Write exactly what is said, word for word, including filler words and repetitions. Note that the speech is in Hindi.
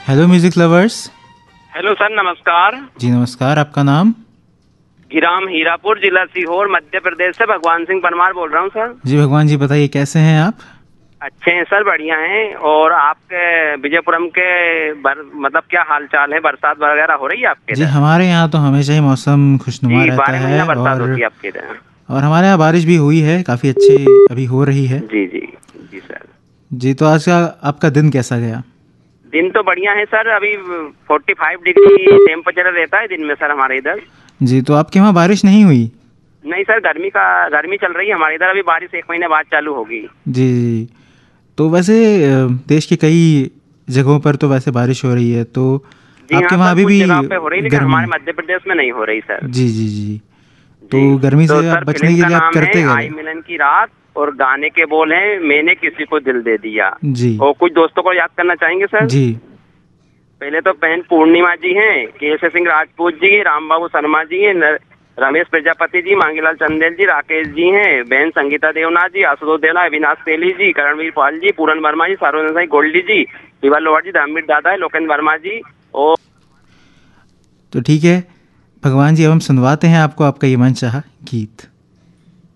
Hello music lovers. Hello sir, नमस्कार। जी नमस्कार, आपका नाम? गिराम, हीरापुर, जिला सीहोर, मध्य प्रदेश से भगवान सिंह परमार बोल रहा हूँ सर। जी भगवान जी, बताइए कैसे हैं आप? अच्छे हैं सर, बढ़िया हैं। और आपके विजयपुरम के बर, मतलब क्या हाल चाल है? बरसात वगैरह हो रही है आपके जी इधर? हमारे यहाँ तो हमेशा ही मौसम खुशनुमा जी, रहता बारह है महीना बरसात और होती है आपके इधर? और हमारे यहाँ बारिश भी हुई है, काफ़ी अच्छी अभी हो रही है। जी जी जी सर। जी, तो आज का आपका दिन कैसा गया? दिन तो बढ़िया है सर। अभी फोर्टी फाइव डिग्री टेम्परेचर रहता है दिन में सर हमारे इधर। जी, तो आपके वहाँ बारिश नहीं हुई? नहीं सर, गर्मी का गर्मी चल रही है हमारे इधर। अभी बारिश एक महीने बाद चालू होगी। जी जी। तो वैसे अ, देश की कई जगहों पर तो वैसे बारिश हो रही है, तो जी आपके हाँ वहाँ सर, अभी कुछ भी जगह पे हो रही है लेकिन गर्मी? हमारे मध्य प्रदेश में नहीं हो रही सर। जी जी जी। तो जी, गर्मी तो से आप सर बचने फिल्म के का लिए आप नाम है करते क्या आई थे? मिलन की रात, और गाने के बोल हैं मैंने किसी को दिल दे दिया। जी और कुछ दोस्तों को याद करना चाहेंगे सर। जी पहले तो बहन पूर्णिमा जी हैं, केशव सिंह राजपूत जी, रामबाबू शर्मा जी हैं, न- रमेश प्रजापति जी, मांगीलाल चंदेल जी, राकेश जी हैं, बहन संगीता देवनाथ जी, आशुतोष देवनाथ, अविनाश तेली जी, करणवीर पाल जी, पूरन वर्मा जी, सारोन साई गोल्डी जी, शिवा लोहार जी, धर्मवीर दादा, लोकेंद्र वर्मा जी। और तो ठीक है भगवान जी, अब हम सुनवाते हैं आपको आपका ये मनचाहा गीत।